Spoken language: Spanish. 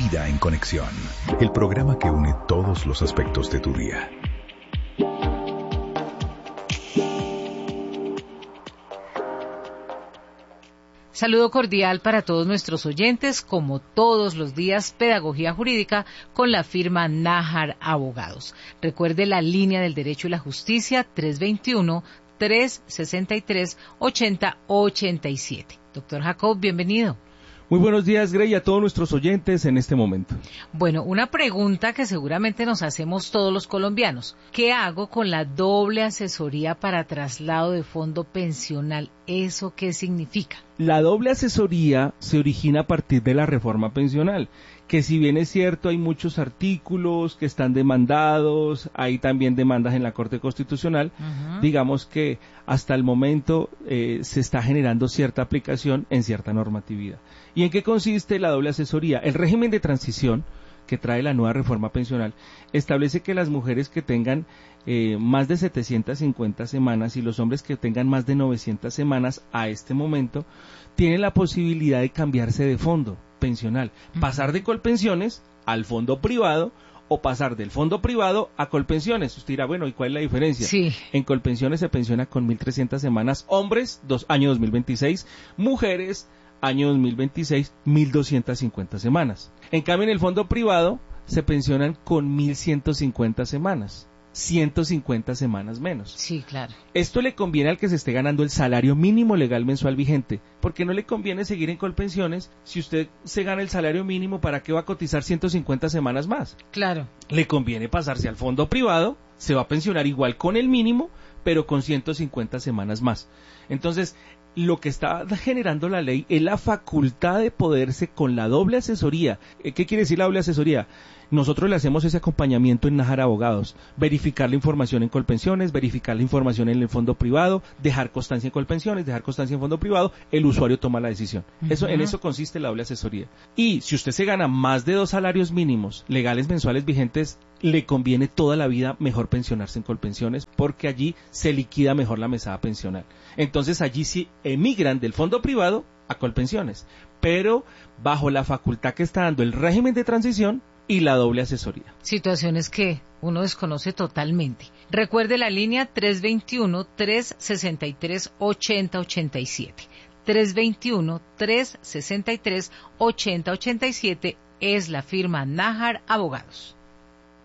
Vida en Conexión, el programa que une todos los aspectos de tu día. Saludo cordial para todos nuestros oyentes, como todos los días, Pedagogía Jurídica con la firma Nájar Abogados. Recuerde la línea del derecho y la justicia, 321-363-8087. Doctor Jacob, bienvenido. Muy buenos días, Grey, a todos nuestros oyentes en este momento. Bueno, una pregunta que seguramente nos hacemos todos los colombianos. ¿Qué hago con la doble asesoría para traslado de fondo pensional? ¿Eso qué significa? La doble asesoría se origina a partir de la reforma pensional, que si bien es cierto hay muchos artículos que están demandados, hay también demandas en la Corte Constitucional, digamos que hasta el momento se está generando cierta aplicación en cierta normatividad. ¿Y en qué consiste la doble asesoría? El régimen de transición que trae la nueva reforma pensional establece que las mujeres que tengan más de 750 semanas y los hombres que tengan más de 900 semanas a este momento tienen la posibilidad de cambiarse de fondo pensional, pasar de Colpensiones al fondo privado o pasar del fondo privado a Colpensiones. Usted dirá, bueno, ¿y cuál es la diferencia? Sí. En Colpensiones se pensiona con 1.300 semanas hombres, año 2026, mujeres, año 2026, 1.250 semanas. En cambio, en el fondo privado se pensionan con 1.150 semanas. 150 semanas menos. Sí, claro. Esto le conviene al que se esté ganando el salario mínimo legal mensual vigente, porque no le conviene seguir en Colpensiones. Si usted se gana el salario mínimo, ¿para qué va a cotizar 150 semanas más? Claro. Le conviene pasarse al fondo privado, se va a pensionar igual con el mínimo, pero con 150 semanas más. Entonces, lo que está generando la ley es la facultad de poderse con la doble asesoría. ¿Qué quiere decir la doble asesoría? Nosotros le hacemos ese acompañamiento en Nájar Abogados, verificar la información en Colpensiones, verificar la información en el fondo privado, dejar constancia en Colpensiones, dejar constancia en fondo privado, el usuario toma la decisión. En eso consiste la doble asesoría. Y si usted se gana más de 2 salarios mínimos legales mensuales vigentes, le conviene toda la vida mejor pensionarse en Colpensiones, porque allí se liquida mejor la mesada pensional. Entonces allí sí emigran del fondo privado a Colpensiones, pero bajo la facultad que está dando el régimen de transición y la doble asesoría. Situaciones que uno desconoce totalmente. Recuerde la línea 321-363-8087. 321-363-8087 es la firma Nájar Abogados.